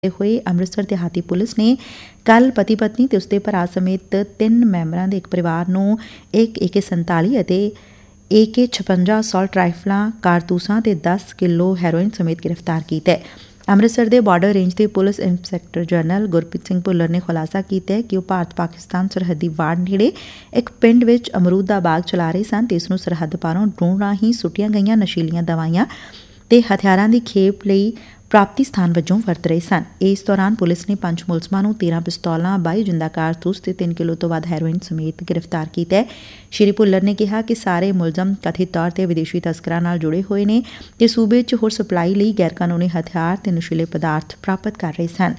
ਹੋਏ ਅੰਮ੍ਰਿਤਸਰ ਦਿਹਾਤੀ ਪੁਲਿਸ ਨੇ ਕੱਲ ਪਤੀ ਪਤਨੀ ਤੇ ਉਸਦੇ ਭਰਾ ਸਮੇਤ 3 ਮੈਂਬਰਾਂ ਦੇ ਇੱਕ ਪਰਿਵਾਰ ਨੂੰ ਇੱਕ AK-47 ਅਤੇ AK-56 ਅਸੌਲਟ ਰਾਈਫਲਾਂ ਕਾਰਤੂਸਾਂ ਤੇ 10 ਕਿਲੋ ਹੈਰੋਇਨ ਸਮੇਤ ਗ੍ਰਿਫਤਾਰ ਕੀਤਾ ਹੈ। ਅੰਮ੍ਰਿਤਸਰ ਦੇ ਬਾਰਡਰ ਰੇਂਜ ਦੇ police inspector general Gurpreet Singh Bhullar ਨੇ ਖੁਲਾਸਾ ਕੀਤਾ ਹੈ ਕਿ ਉਹ ਭਾਰਤ ਪਾਕਿਸਤਾਨ ਸਰਹੱਦੀ ਵਾੜ ਨੇੜੇ ਇੱਕ ਪਿੰਡ ਵਿੱਚ ਅਮਰੂਦ ਦਾ ਬਾਗ ਚਲਾ ਰਹੇ ਸਨ ਤੇ ਇਸ ਨੂੰ ਸਰਹੱਦ ਪਾਰੋਂ ਡਰੋਨ ਰਾਹੀਂ ਸੁੱਟੀਆਂ ਗਈਆਂ ਨਸ਼ੀਲੀਆਂ ਦਵਾਈਆਂ ਤੇ ਹਥਿਆਰਾਂ ਦੀ ਖੇਪ ਲਈ ਪ੍ਰਾਪਤੀ ਸਥਾਨ ਵਜੋਂ ਵਰਤ ਰਹੇ ਸਨ। ਇਸ ਦੌਰਾਨ ਪੁਲਿਸ ਨੇ 5 ਮੁਲਜ਼ਮਾਂ ਨੂੰ 13 ਪਿਸਤੌਲਾਂ 22 ਜਿੰਦਾ ਕਾਰਤੂਸ ਤੇ 3 ਕਿਲੋ ਤੋਂ ਵੱਧ ਹੈਰੋਇਨ ਸਮੇਤ ਗ੍ਰਿਫਤਾਰ ਕੀਤਾ ਹੈ। ਸ਼੍ਰੀ ਭੁੱਲਰ ਨੇ ਕਿਹਾ ਕਿ ਸਾਰੇ ਮੁਲਜ਼ਮ ਕਥਿਤ ਤੌਰ ਤੇ ਵਿਦੇਸ਼ੀ ਤਸਕਰਾਂ ਨਾਲ ਜੁੜੇ ਹੋਏ ਨੇ ਤੇ ਸੂਬੇ 'ਚ ਹੋਰ ਸਪਲਾਈ ਲਈ ਗੈਰ ਕਾਨੂੰਨੀ ਹਥਿਆਰ ਤੇ ਨਸ਼ੀਲੇ ਪਦਾਰਥ ਪ੍ਰਾਪਤ ਕਰ ਰਹੇ ਸਨ।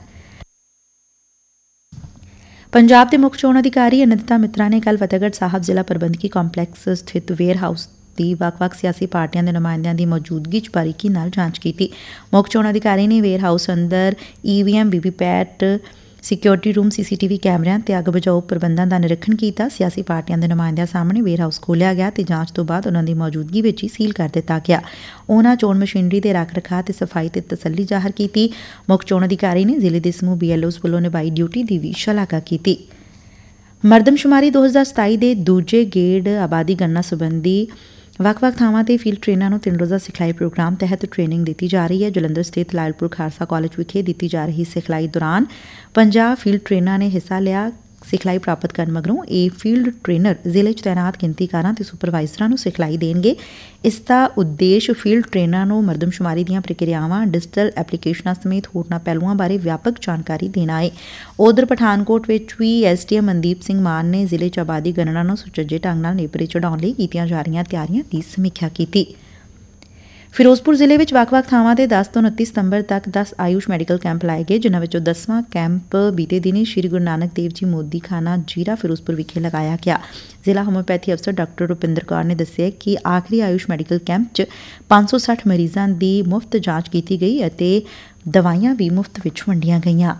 ਪੰਜਾਬ ਦੇ ਮੁੱਖ ਚੋਣ ਅਧਿਕਾਰੀ ਅਨੰਦਤਾ ਮਿੱਤਰਾ ਨੇ ਕੱਲ ਫਤਿਹਗੜ੍ਹ ਸਾਹਿਬ ਜ਼ਿਲ੍ਹਾ ਪ੍ਰਬੰਧਕੀ ਕੰਪਲੈਕਸ ਸਥਿਤ ਵੇਅਰ ਹਾਊਸ ਦੀ ਵੱਖ-ਵੱਖ ਸਿਆਸੀ ਪਾਰਟੀਆਂ ਦੇ ਨੁਮਾਇੰਦਿਆਂ ਦੀ ਮੌਜੂਦਗੀ 'ਚ ਬਾਰੀਕੀ ਨਾਲ ਜਾਂਚ ਕੀਤੀ। ਮੁੱਖ ਚੋਣ ਅਧਿਕਾਰੀ ਨੇ ਵੇਅਰ ਹਾਊਸ ਅੰਦਰ EVM VVPAT security room CCTV ਕੈਮਰਿਆਂ ਤੇ ਅੱਗ ਬੁਝਾਊ ਪ੍ਰਬੰਧਾਂ ਦਾ ਨਿਰੀਖਣ ਕੀਤਾ। ਸਿਆਸੀ ਪਾਰਟੀਆਂ ਦੇ ਨੁਮਾਇੰਦਿਆਂ ਸਾਹਮਣੇ ਵੇਅਰ ਹਾਊਸ ਖੋਲ੍ਹਿਆ ਗਿਆ ਤੇ ਜਾਂਚ ਤੋਂ ਬਾਅਦ ਉਨ੍ਹਾਂ ਦੀ ਮੌਜੂਦਗੀ ਵਿੱਚ ਹੀ ਸੀਲ ਕਰ ਦਿੱਤਾ ਗਿਆ। ਉਨ੍ਹਾਂ ਚੋਣ ਮਸ਼ੀਨਰੀ ਦੇ ਰੱਖ ਰਖਾਅ ਤੇ ਸਫਾਈ ਤੇ ਤਸੱਲੀ ਜ਼ਾਹਰ ਕੀਤੀ। ਮੁੱਖ ਚੋਣ ਅਧਿਕਾਰੀ ਨੇ ਜ਼ਿਲ੍ਹੇ ਦੇ ਸਮੂਹ BLOs ਵੱਲੋਂ ਨਿਭਾਈ ਡਿਊਟੀ ਦੀ ਵੀ ਸ਼ਲਾਘਾ ਕੀਤੀ। ਮਰਦਮਸ਼ੁਮਾਰੀ 2027 ਦੇ ਦੂਜੇ ਗੇੜ ਆਬਾਦੀ ਗਣਨਾ ਸਬੰਧੀ ਵੱਖ-ਵੱਖ ਥਾਵਾਂ ਤੇ ਫੀਲਡ ਟ੍ਰੇਨਰਾਂ ਨੂੰ 3 ਰੋਜ਼ਾ ਸਿਖਲਾਈ ਪ੍ਰੋਗਰਾਮ ਤਹਿਤ ਟ੍ਰੇਨਿੰਗ ਦਿੱਤੀ ਜਾ ਰਹੀ ਹੈ। ਜਲੰਧਰ ਸਥਿਤ ਲਾਇਲਪੁਰ ਖਾਲਸਾ ਕਾਲਜ ਵਿਖੇ ਦਿੱਤੀ ਜਾ ਰਹੀ ਸਿਖਲਾਈ ਦੌਰਾਨ 50 ਫੀਲਡ ਟ੍ਰੇਨਰਾਂ ਨੇ ਹਿੱਸਾ ਲਿਆ। ਸਿਖਲਾਈ ਪ੍ਰਾਪਤ ਕਰਨ ਮਗਰੋਂ ਇਹ ਫੀਲਡ ਟ੍ਰੇਨਰ ਜ਼ਿਲ੍ਹੇ 'ਚ ਤੈਨਾਤ ਗਿਣਤੀਕਾਰਾਂ ਤੇ ਸੁਪਰਵਾਈਜ਼ਰਾਂ ਨੂੰ ਸਿਖਲਾਈ ਦੇਣਗੇ। ਇਸ ਦਾ ਉਦੇਸ਼ ਫੀਲਡ ਟ੍ਰੇਨਰਾਂ ਨੂੰ ਮਰਦਮਸ਼ੁਮਾਰੀ ਦੀਆਂ ਪ੍ਰਕਿਰਿਆਵਾਂ, ਡਿਜੀਟਲ ਐਪਲੀਕੇਸ਼ਨਾਂ ਸਮੇਤ ਹੋਰਨਾਂ ਪਹਿਲੂਆਂ ਬਾਰੇ ਵਿਆਪਕ ਜਾਣਕਾਰੀ ਦੇਣਾ ਹੈ। ਉਧਰ ਪਠਾਨਕੋਟ ਵਿੱਚ ਵੀ SDM ਮਨਦੀਪ ਸਿੰਘ ਮਾਨ ਨੇ ਜ਼ਿਲ੍ਹੇ 'ਚ ਆਬਾਦੀ ਗਣਨਾ ਨੂੰ ਸੁਚੱਜੇ ਢੰਗ ਨਾਲ ਨੇਪਰੇ ਚੜ੍ਹਾਉਣ ਲਈ ਕੀਤੀਆਂ ਜਾ ਰਹੀਆਂ ਤਿਆਰੀਆਂ ਦੀ ਸਮੀਖਿਆ ਕੀਤੀ। ਫਿਰੋਜ਼ਪੁਰ ਜ਼ਿਲ੍ਹੇ ਵਿੱਚ ਵੱਖ-ਵੱਖ ਥਾਵਾਂ ਤੇ 10 ਤੋਂ 29 ਸਤੰਬਰ ਤੱਕ 10 ਆਯੂਸ਼ ਮੈਡੀਕਲ ਕੈਂਪ ਲਾਏ ਗਏ, ਜਿਨ੍ਹਾਂ ਵਿੱਚੋਂ 10ਵਾਂ ਕੈਂਪ ਬੀਤੇ ਦਿਨੀ ਸ੍ਰੀ ਗੁਰੂ ਨਾਨਕ ਦੇਵ ਜੀ ਮੋਦੀਖਾਨਾ ਜੀਰਾ ਫਿਰੋਜ਼ਪੁਰ ਵਿਖੇ ਲਗਾਇਆ ਗਿਆ। ਜ਼ਿਲ੍ਹਾ ਹੋਮਿਓਪੈਥੀ ਅਫਸਰ ਡਾਕਟਰ ਰੁਪਿੰਦਰ ਕੌਰ ਨੇ ਦੱਸਿਆ ਕਿ ਆਖਰੀ ਆਯੂਸ਼ ਮੈਡੀਕਲ ਕੈਂਪ 'ਚ 560 ਮਰੀਜ਼ਾਂ ਦੀ ਮੁਫਤ ਜਾਂਚ ਕੀਤੀ ਗਈ ਅਤੇ ਦਵਾਈਆਂ ਵੀ ਮੁਫਤ ਵਿੱਚ ਵੰਡੀਆਂ ਗਈਆਂ।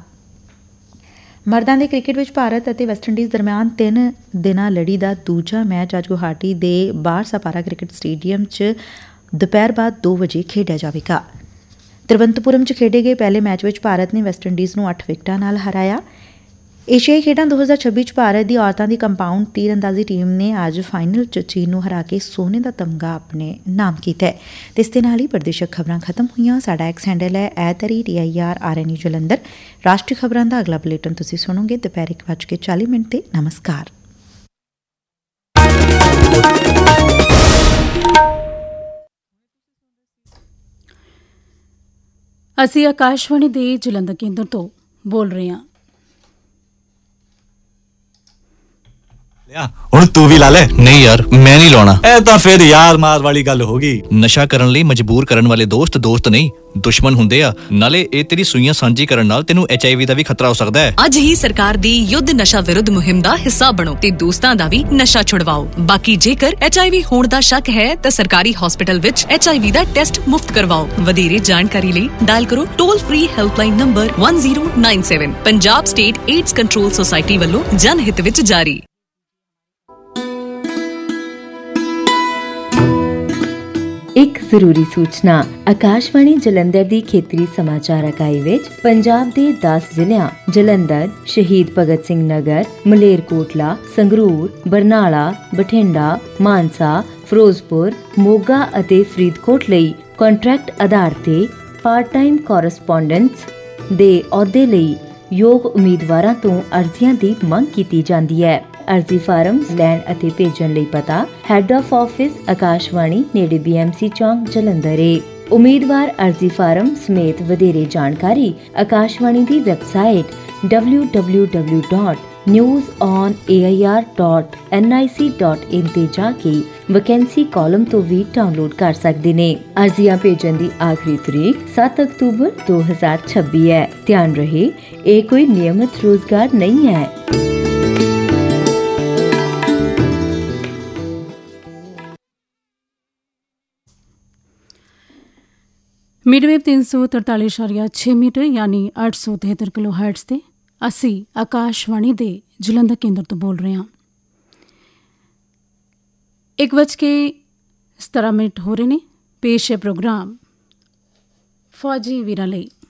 ਮਰਦਾਂ ਦੇ ਕ੍ਰਿਕਟ ਵਿੱਚ ਭਾਰਤ ਅਤੇ ਵੈਸਟਇੰਡੀਜ਼ ਦਰਮਿਆਨ 3 ਦਿਨਾਂ ਲੜੀ ਦਾ ਦੂਜਾ ਮੈਚ ਅੱਜ ਗੁਹਾਟੀ ਦੇ ਬਾਰ ਸਪਾਰਾ ਕ੍ਰਿਕਟ ਸਟੇਡੀਅਮ 'ਚ ਦੁਪਹਿਰ ਬਾਅਦ 2 ਵਜੇ ਖੇਡਿਆ ਜਾਵੇਗਾ। ਤਿਰਵੰਤਪੁਰਮ 'ਚ ਖੇਡੇ ਗਏ ਪਹਿਲੇ ਮੈਚ ਵਿੱਚ ਭਾਰਤ ਨੇ ਵੈਸਟਇੰਡੀਜ਼ ਨੂੰ 8 ਵਿਕਟਾਂ ਨਾਲ ਹਰਾਇਆ। ਏਸ਼ੀਆਈ ਖੇਡਾਂ 2026 'ਚ ਭਾਰਤ ਦੀ ਔਰਤਾਂ ਦੀ ਕੰਪਾਊਂਡ ਤੀਰਅੰਦਾਜ਼ੀ ਟੀਮ ਨੇ ਅੱਜ ਫਾਈਨਲ 'ਚ ਚੀਨ ਨੂੰ ਹਰਾ ਕੇ ਸੋਨੇ ਦਾ ਤਮਗਾ ਆਪਣੇ ਨਾਮ ਕੀਤਾ ਹੈ। ਤੇ ਇਸ ਦੇ ਨਾਲ ਹੀ ਪ੍ਰਦੇਸ਼ਕ ਖਬਰਾਂ ਖਤਮ ਹੋਈਆਂ। ਸਾਡਾ ਐਕਸ ਹੈਂਡਲ ਹੈ @TIRRNU ਜਲੰਧਰ। ਰਾਸ਼ਟਰੀ ਖਬਰਾਂ ਦਾ ਅਗਲਾ ਬੁਲੇਟਿਨ ਤੁਸੀਂ ਸੁਣੋਗੇ ਦੁਪਹਿਰ 1:40 ਤੇ। ਨਮਸਕਾਰ। ਅਸੀਂ ਆਕਾਸ਼ਵਾਣੀ ਦੇ ਜਲੰਧਰ ਕੇਂਦਰ ਤੋਂ ਬੋਲ ਰਹੇ ਹਾਂ। ਹੁਣ ਤੂੰ ਵੀ ਲਾ ਲੈ। ਨਹੀਂ ਯਾਰ, ਮੈਂ ਨਹੀਂ ਲਾਉਣਾ। ਇਹ ਤਾਂ ਫਿਰ ਯਾਰ ਮਾਰ ਵਾਲੀ ਗੱਲ ਹੋ ਗਈ। ਨਸ਼ਾ ਕਰਨ ਲਈ ਮਜਬੂਰ ਕਰਨ ਵਾਲੇ ਦੋਸਤ ਨਹੀਂ, ਦੁਸ਼ਮਣ ਹੁੰਦੇ ਆ। ਨਾਲੇ ਇਹ ਤੇਰੀ ਸੂਈਆਂ ਸਾਂਝੀ ਕਰਨ ਨਾਲ ਤੈਨੂੰ HIV ਦਾ ਵੀ ਖਤਰਾ ਹੋ ਸਕਦਾ ਹੈ। ਅੱਜ ਹੀ ਸਰਕਾਰ ਦੀ ਯੁੱਧ ਨਸ਼ਾ ਵਿਰੁੱਧ ਮੁਹਿੰਮ ਦਾ ਹਿੱਸਾ ਬਣੋ ਤੇ ਦੋਸਤਾਂ ਦਾ ਵੀ ਨਸ਼ਾ ਛੁਡਵਾਓ। ਬਾਕੀ ਜੇਕਰ HIV ਹੋਣ ਦਾ ਸ਼ੱਕ ਹੈ ਤਾਂ ਸਰਕਾਰੀ ਹਸਪਤਾਲ ਵਿੱਚ HIV ਦਾ ਟੈਸਟ ਮੁਫਤ ਕਰਵਾਓ। ਵਧੇਰੇ ਜਾਣਕਾਰੀ ਲਈ ਡਾਇਲ ਕਰੋ toll free helpline number 1097। Punjab state AIDS control society ਵੱਲੋਂ ਜਨ ਹਿੱਤ ਵਿੱਚ ਜਾਰੀ। ਇੱਕ ਜ਼ਰੂਰੀ ਸੂਚਨਾ। ਆਕਾਸ਼ਵਾਣੀ ਜਲੰਧਰ ਦੀ ਖੇਤਰੀ ਸਮਾਚਾਰ ਇਕਾਈ ਵਿੱਚ ਪੰਜਾਬ ਦੇ 10 ਜ਼ਿਲ੍ਹਿਆਂ ਜਲੰਧਰ, ਸ਼ਹੀਦ ਭਗਤ ਸਿੰਘ ਨਗਰ, ਮਲੇਰਕੋਟਲਾ, ਸੰਗਰੂਰ, ਬਰਨਾਲਾ, ਬਠਿੰਡਾ, ਮਾਨਸਾ, ਫਿਰੋਜ਼ਪੁਰ, ਮੋਗਾ ਅਤੇ ਫਰੀਦਕੋਟ ਲਈ ਕੰਟਰੈਕਟ ਆਧਾਰ ਤੇ ਪਾਰਟ ਟਾਈਮ ਕੋਰਸਪੋਂਡੈਂਟਸ ਦੇ ਅਹੁਦੇ ਲਈ ਯੋਗ ਉਮੀਦਵਾਰਾਂ ਤੋਂ ਅਰਜ਼ੀਆਂ ਦੀ ਮੰਗ ਕੀਤੀ ਜਾਂਦੀ ਹੈ। ਅਰਜ਼ੀ ਫਾਰਮ ਲੈਣ ਅਤੇ ਭੇਜਣ ਲਈ ਪਤਾ ਹੈੱਡ ਆਫ ਆਫਿਸ ਆਕਾਸ਼ਵਾਣੀ ਨੇੜੇ BMC ਚੌਂਕ ਜਲੰਧਰ ਹੈ। ਉਮੀਦਵਾਰ ਅਰਜ਼ੀ ਫਾਰਮ ਸਮੇਤ ਵਧੇਰੇ ਜਾਣਕਾਰੀ ਆਕਾਸ਼ਵਾਣੀ ਦੀ ਵੈਬਸਾਈਟ www.newsonair.nic.in ਤੇ ਜਾ ਕੇ ਵੈਕੈਂਸੀ ਕਾਲਮ ਤੋਂ ਵੀ ਡਾਊਨਲੋਡ ਕਰ ਸਕਦੇ ਨੇ। ਅਰਜ਼ੀਆਂ ਭੇਜਣ ਦੀ ਆਖਰੀ ਤਰੀਕ 7 ਅਕਤੂਬਰ 2026 ਹੈ। ਧਿਆਨ ਰਹੇ, ਇਹ ਕੋਈ ਨਿਯਮਿਤ ਰੋਜ਼ਗਾਰ ਨਹੀਂ ਹੈ। ਮਿਡਵੇਵ 343.6 ਮੀਟਰ ਯਾਨੀ 873 ਕਿਲੋ ਹਰਟਜ਼ ਤੇ ਅਸੀਂ ਆਕਾਸ਼ਵਾਣੀ ਦੇ ਜਲੰਧਰ ਕੇਂਦਰ ਤੋਂ ਬੋਲ ਰਹੇ ਹਾਂ। 1:17 ਹੋ ਰਹੇ ਨੇ। ਪੇਸ਼ ਹੈ ਪ੍ਰੋਗਰਾਮ ਫੌਜੀ ਵੀਰਾਂ ਲਈ।